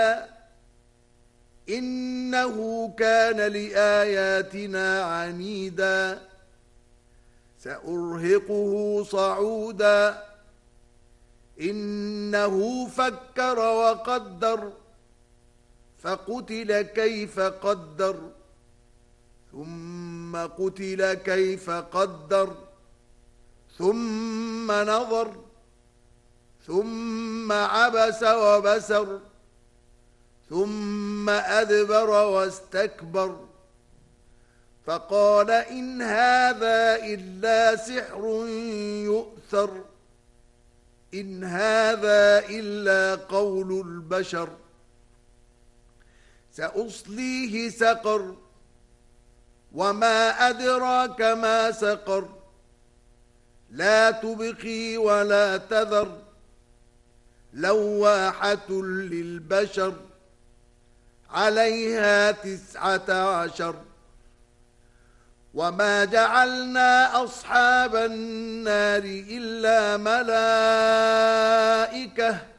إنه كان لآياتنا عنيدا سأرهقه صعودا إنه فكر وقدر فقتل كيف قدر ثم قتل كيف قدر ثم نظر ثم عبس وبسر ثم أدبر واستكبر فقال إن هذا إلا سحر يؤثر إن هذا إلا قول البشر سأصليه سقر وما أدراك ما سقر لا تبقي ولا تذر لواحة للبشر عليها 19 وما جعلنا أصحاب النار إلا ملائكة